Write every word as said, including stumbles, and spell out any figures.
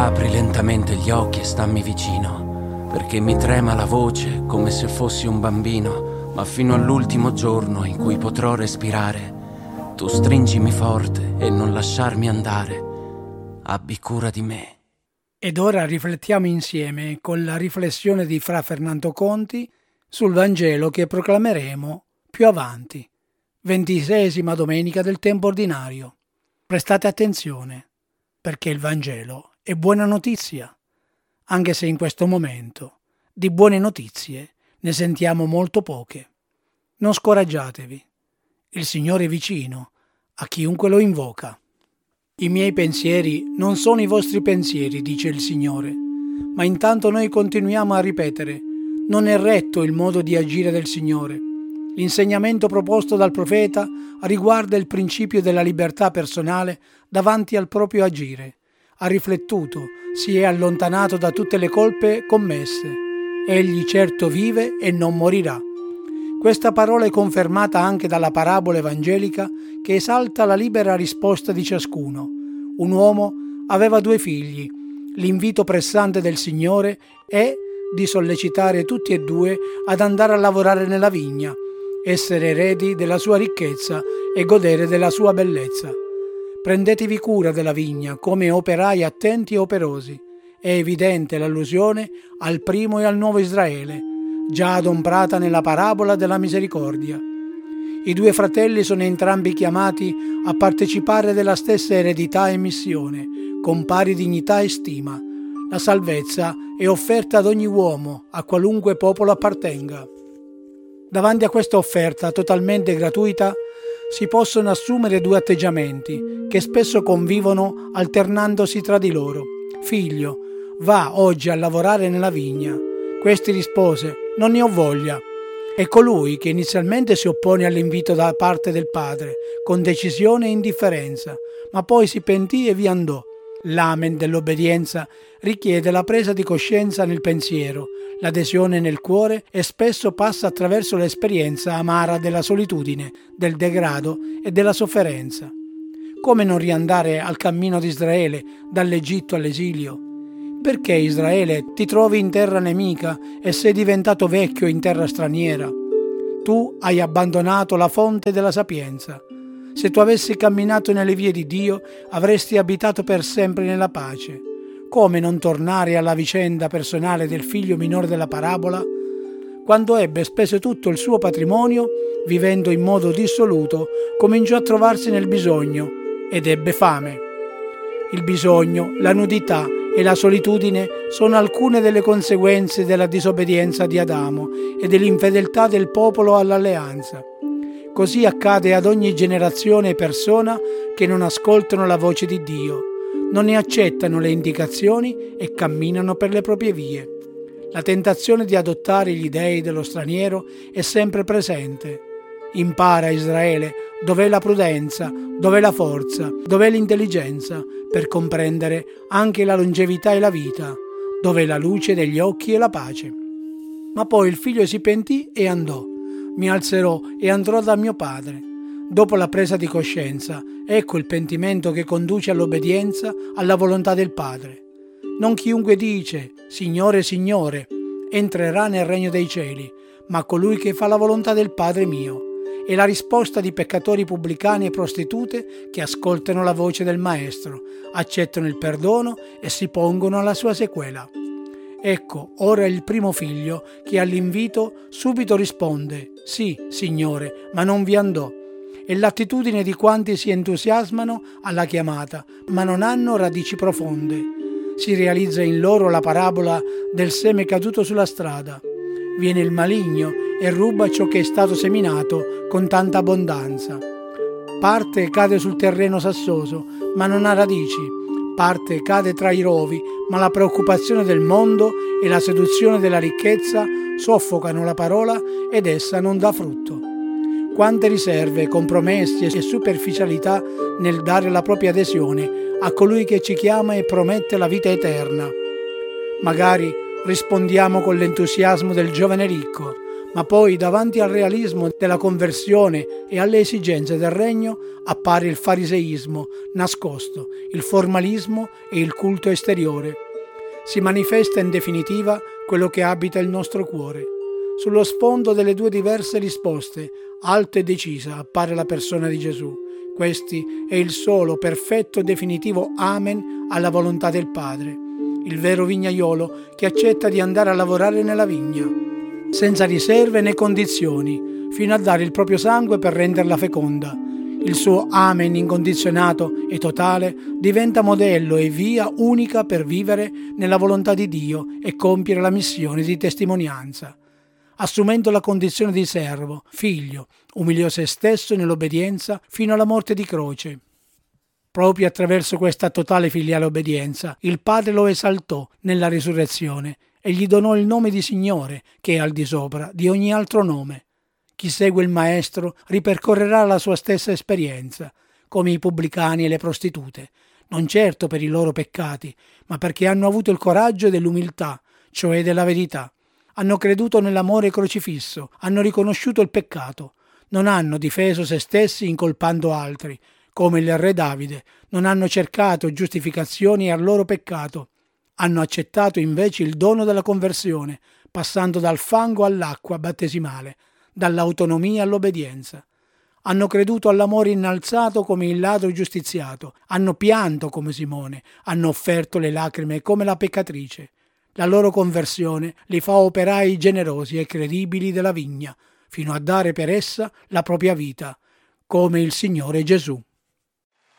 Apri lentamente gli occhi e stammi vicino, perché mi trema la voce come se fossi un bambino, ma fino all'ultimo giorno in cui potrò respirare, tu stringimi forte e non lasciarmi andare. Abbi cura di me. Ed ora riflettiamo insieme con la riflessione di Fra Fernando Conti sul Vangelo che proclameremo più avanti, ventiseiesima domenica del tempo ordinario. Prestate attenzione, perché il Vangelo è buona notizia, anche se in questo momento di buone notizie ne sentiamo molto poche. Non scoraggiatevi, il Signore è vicino a chiunque lo invoca. I miei pensieri non sono i vostri pensieri, dice il Signore, ma intanto noi continuiamo a ripetere: non è retto il modo di agire del Signore. L'insegnamento proposto dal profeta riguarda il principio della libertà personale davanti al proprio agire. Ha riflettuto, si è allontanato da tutte le colpe commesse. Egli certo vive e non morirà. Questa parola è confermata anche dalla parabola evangelica che esalta la libera risposta di ciascuno. Un uomo aveva due figli. L'invito pressante del Signore è di sollecitare tutti e due ad andare a lavorare nella vigna, essere eredi della sua ricchezza e godere della sua bellezza. Prendetevi cura della vigna come operai attenti e operosi. È evidente l'allusione al primo e al nuovo Israele, già adombrata nella parabola della misericordia. I due fratelli sono entrambi chiamati a partecipare della stessa eredità e missione, con pari dignità e stima. La salvezza è offerta ad ogni uomo, a qualunque popolo appartenga. Davanti a questa offerta totalmente gratuita si possono assumere due atteggiamenti che spesso convivono alternandosi tra di loro. Figlio, va oggi a lavorare nella vigna. Questi rispose: non ne ho voglia. È colui che inizialmente si oppone all'invito da parte del padre, con decisione e indifferenza, ma poi si pentì e vi andò. L'amen dell'obbedienza richiede la presa di coscienza nel pensiero, l'adesione nel cuore e spesso passa attraverso l'esperienza amara della solitudine, del degrado e della sofferenza. Come non riandare al cammino di Israele dall'Egitto all'esilio? Perché Israele ti trovi in terra nemica e sei diventato vecchio in terra straniera? Tu hai abbandonato la fonte della sapienza. Se tu avessi camminato nelle vie di Dio, avresti abitato per sempre nella pace. Come non tornare alla vicenda personale del figlio minore della parabola? Quando ebbe speso tutto il suo patrimonio, vivendo in modo dissoluto, cominciò a trovarsi nel bisogno ed ebbe fame. Il bisogno, la nudità e la solitudine sono alcune delle conseguenze della disobbedienza di Adamo e dell'infedeltà del popolo all'alleanza. Così accade ad ogni generazione e persona che non ascoltano la voce di Dio, non ne accettano le indicazioni e camminano per le proprie vie. La tentazione di adottare gli dei dello straniero è sempre presente. Impara, Israele, dov'è la prudenza, dov'è la forza, dov'è l'intelligenza per comprendere anche la longevità e la vita, dov'è la luce degli occhi e la pace. Ma poi il figlio si pentì e andò. Mi alzerò e andrò da mio padre. Dopo la presa di coscienza, ecco il pentimento che conduce all'obbedienza alla volontà del Padre. Non chiunque dice Signore, Signore, entrerà nel regno dei cieli, ma colui che fa la volontà del Padre mio. È la risposta di peccatori pubblicani e prostitute che ascoltano la voce del Maestro, accettano il perdono e si pongono alla sua sequela. Ecco, ora il primo figlio che all'invito subito risponde «Sì, Signore», ma non vi andò. È l'attitudine di quanti si entusiasmano alla chiamata, ma non hanno radici profonde. Si realizza in loro la parabola del seme caduto sulla strada. Viene il maligno e ruba ciò che è stato seminato con tanta abbondanza. Parte cade sul terreno sassoso, ma non ha radici. Parte cade tra i rovi, ma la preoccupazione del mondo e la seduzione della ricchezza soffocano la parola ed essa non dà frutto. Quante riserve, compromessi e superficialità nel dare la propria adesione a colui che ci chiama e promette la vita eterna. Magari rispondiamo con l'entusiasmo del giovane ricco, Ma poi, davanti al realismo della conversione e alle esigenze del regno, appare il fariseismo nascosto, il formalismo e il culto esteriore. Si manifesta in definitiva quello che abita il nostro cuore. Sullo sfondo delle due diverse risposte, alta e decisa, appare la persona di Gesù. Questi è il solo, perfetto e definitivo amen alla volontà del Padre, il vero vignaiolo che accetta di andare a lavorare nella vigna, senza riserve né condizioni, fino a dare il proprio sangue per renderla feconda. Il suo amen incondizionato e totale diventa modello e via unica per vivere nella volontà di Dio e compiere la missione di testimonianza. Assumendo la condizione di servo, figlio, umiliò se stesso nell'obbedienza fino alla morte di croce. Proprio attraverso questa totale filiale obbedienza, il Padre lo esaltò nella risurrezione e gli donò il nome di Signore, che è al di sopra di ogni altro nome. Chi segue il Maestro ripercorrerà la sua stessa esperienza, come i pubblicani e le prostitute, non certo per i loro peccati, ma perché hanno avuto il coraggio dell'umiltà, cioè della verità. Hanno creduto nell'amore crocifisso, hanno riconosciuto il peccato, non hanno difeso se stessi incolpando altri, come il re Davide, non hanno cercato giustificazioni al loro peccato, hanno accettato invece il dono della conversione, passando dal fango all'acqua battesimale, dall'autonomia all'obbedienza. Hanno creduto all'amore innalzato come il ladro giustiziato, hanno pianto come Simone, hanno offerto le lacrime come la peccatrice. La loro conversione li fa operai generosi e credibili della vigna, fino a dare per essa la propria vita, come il Signore Gesù.